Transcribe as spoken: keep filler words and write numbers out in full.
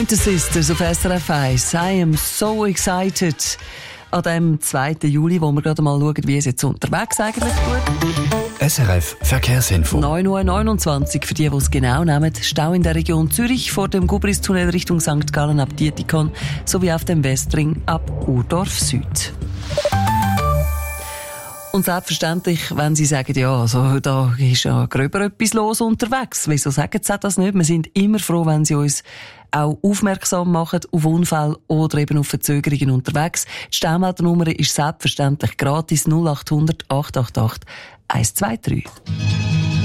Pointer Sisters auf S R F eins. I am so excited. An dem zweiten Juli, wo wir gerade mal schauen, wie es jetzt unterwegs eigentlich tut. S R F Verkehrsinfo. neun Uhr neunundzwanzig für die, die es genau nehmen. Stau in der Region Zürich vor dem Gubristunnel Richtung Sankt Gallen ab Dietikon sowie auf dem Westring ab Urdorf Süd. Und selbstverständlich, wenn Sie sagen, ja, also, da ist ja gröber etwas los unterwegs. Wieso sagen Sie das nicht? Wir sind immer froh, wenn Sie uns auch aufmerksam machen auf Unfälle oder eben auf Verzögerungen unterwegs. Die Staumeldernummer ist selbstverständlich gratis null acht hundert acht acht acht eins zwei drei.